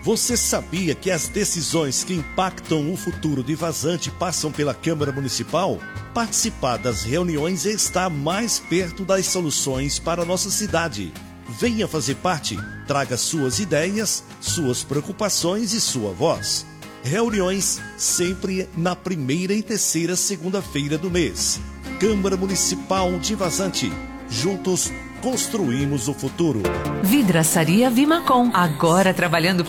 Você sabia que as decisões que impactam o futuro de Vazante passam pela Câmara Municipal? Participar das reuniões e estar mais perto das soluções para a nossa cidade. Venha fazer parte, traga suas ideias, suas preocupações e sua voz. Reuniões sempre na primeira e terceira segunda-feira do mês. Câmara Municipal de Vazante. Juntos construímos o futuro. Vidraçaria Vimacom, agora trabalhando